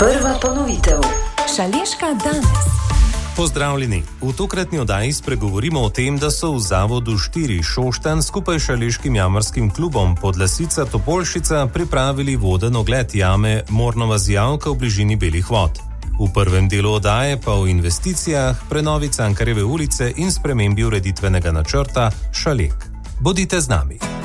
Prva ponovitev. Šaleška danes. Pozdravljeni. V tokratni oddaji spregovorimo o tem, da so v Zavodu 4 Šoštanj skupaj s Šaleškim jamarskim klubom Podlasica Topolšica pripravili voden ogled jame Mornova Zijavka v bližini Belih vod. V prvem delu oddaje pa o investicijah, prenovi Cankarjeve ulice in spremembi ureditvenega načrta Šalek. Bodite z nami.